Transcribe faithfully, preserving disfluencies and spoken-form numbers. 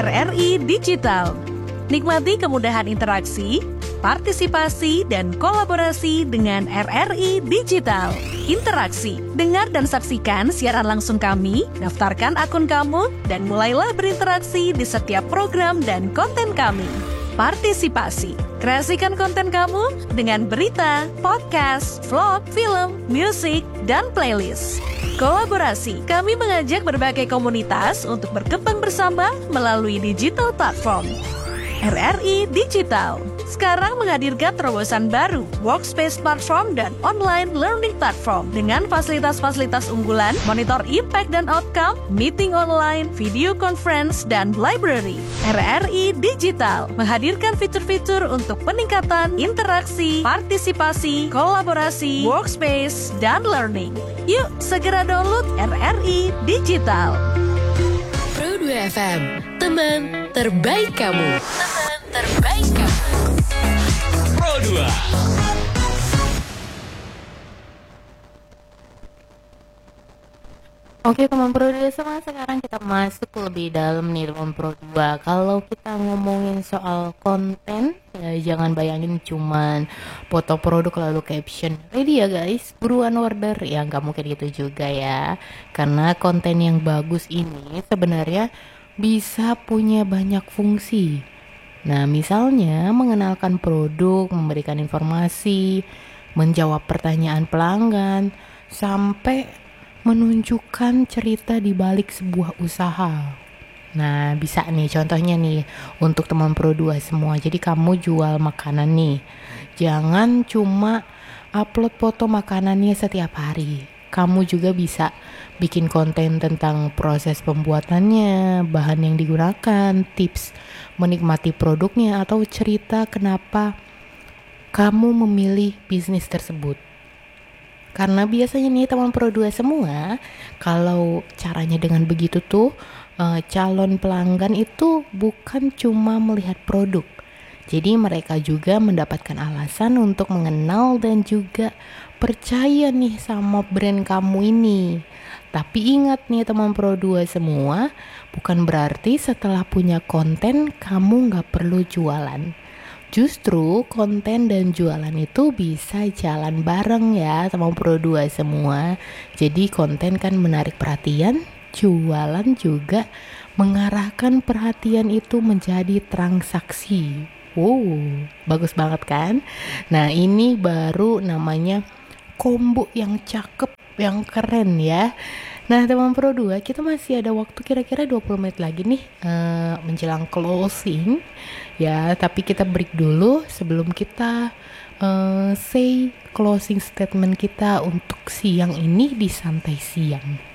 R R I Digital. Nikmati kemudahan interaksi, partisipasi, dan kolaborasi dengan R R I Digital. Interaksi, dengar dan saksikan siaran langsung kami, daftarkan akun kamu, dan mulailah berinteraksi di setiap program dan konten kami. Partisipasi, kreasikan konten kamu dengan berita, podcast, vlog, film, musik, dan playlist. Kolaborasi, kami mengajak berbagai komunitas untuk berkembang bersama melalui digital platform. R R I Digital sekarang menghadirkan terobosan baru, workspace platform dan online learning platform dengan fasilitas-fasilitas unggulan, monitor impact dan outcome, meeting online, video conference, dan library. R R I Digital menghadirkan fitur-fitur untuk peningkatan interaksi, partisipasi, kolaborasi, workspace, dan learning. Yuk, segera download R R I Digital. Pro dua F M, teman terbaik kamu. Teman terbaik kamu. Pro dua. Oke teman Pro dua semua, sekarang kita masuk lebih dalam nih teman Pro dua. Kalau kita ngomongin soal konten, ya jangan bayangin cuman foto produk lalu caption ready ya guys, buruan order. Ya nggak mungkin gitu juga ya, karena konten yang bagus ini sebenarnya bisa punya banyak fungsi. Nah misalnya mengenalkan produk, memberikan informasi, menjawab pertanyaan pelanggan, sampai menunjukkan cerita di balik sebuah usaha. Nah bisa nih contohnya nih untuk teman Pro dua semua. Jadi kamu jual makanan nih, jangan cuma upload foto makanannya setiap hari. Kamu juga bisa bikin konten tentang proses pembuatannya, bahan yang digunakan, tips menikmati produknya, atau cerita kenapa kamu memilih bisnis tersebut. Karena biasanya nih teman Pro dua semua, kalau caranya dengan begitu tuh, eh, calon pelanggan itu bukan cuma melihat produk. Jadi mereka juga mendapatkan alasan untuk mengenal dan juga percaya nih sama brand kamu ini. Tapi ingat nih teman Pro dua semua, bukan berarti setelah punya konten kamu gak perlu jualan. Justru konten dan jualan itu bisa jalan bareng ya teman Pro dua semua. Jadi konten kan menarik perhatian, jualan juga mengarahkan perhatian itu menjadi transaksi. Wow, bagus banget kan? Nah ini baru namanya combo yang cakep, yang keren ya. Nah teman Pro dua, kita masih ada waktu kira-kira dua puluh menit lagi nih uh, menjelang closing ya. Tapi kita break dulu sebelum kita uh, say closing statement kita untuk siang ini di Santai Siang.